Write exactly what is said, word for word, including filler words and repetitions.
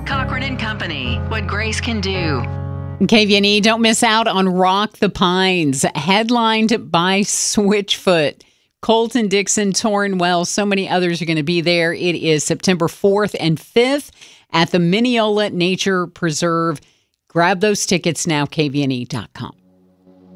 Cochran and Company, what Grace can do. K V N E, don't miss out on Rock the Pines, headlined by Switchfoot. Colton Dixon, Torrin Wells, so many others are going to be there. It is September fourth and fifth at the Mineola Nature Preserve. Grab those tickets now, K V N E dot com.